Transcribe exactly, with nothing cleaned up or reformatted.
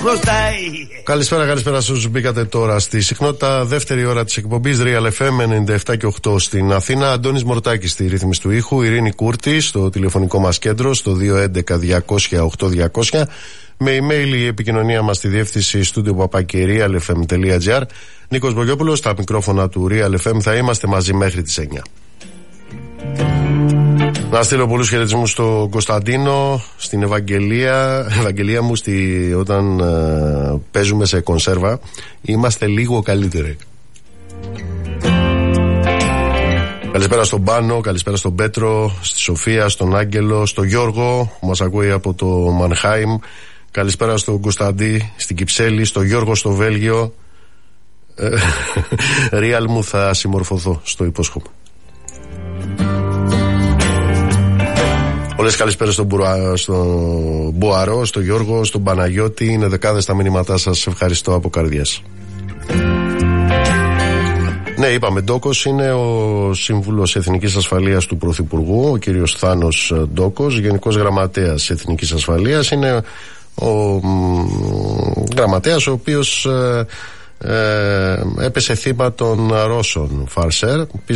χρωστάει. Καλησπέρα, καλησπέρα στους μπήκατε τώρα στη συχνότητα. Δεύτερη ώρα της εκπομπής Real εφ εμ ενενήντα επτά και οκτώ στην Αθήνα. Αντώνης Μορτάκης στη ρύθμιση του ήχου. Ειρήνη Κούρτη στο τηλεφωνικό μας κέντρο στο δύο έντεκα διακόσια οκτώ διακόσια. Με email η επικοινωνία μας στη διεύθυνση studio παπάκι real f m τελεία g r. Νίκος Μπογιόπουλος στα μικρόφωνα του Real εφ εμ. Θα είμαστε μαζί μέχρι τις εννιά. Να στείλω πολλούς χαιρετισμούς στον Κωνσταντίνο, στην Ευαγγελία, Ευαγγελία μου, στη, όταν ε, παίζουμε σε κονσέρβα, είμαστε λίγο καλύτεροι. Καλησπέρα στον Πάνο, καλησπέρα στον Πέτρο, στη Σοφία, στον Άγγελο, στον Γιώργο που μας ακούει από το Μανχάιμ. Καλησπέρα στον Κωνσταντή, στην Κυψέλη, στον Γιώργο στο Βέλγιο. Real μου, θα συμμορφωθώ, στο υπόσχομαι. Πολλές καλησπέρες στον, Μπουρα, στον Μπουαρό, στον Γιώργο, στον Παναγιώτη. Είναι δεκάδες τα μηνύματά σας. Ευχαριστώ από καρδιάς. Ναι, είπαμε, Ντόκος είναι ο Σύμβουλος Εθνικής Ασφαλείας του Πρωθυπουργού, ο κύριος Θάνος Ντόκος. Γενικός Γραμματέας Εθνικής Ασφαλείας είναι ο μ, γραμματέας ο οποίος ε, ε, έπεσε θύμα των Ρώσων Φαρσέρ.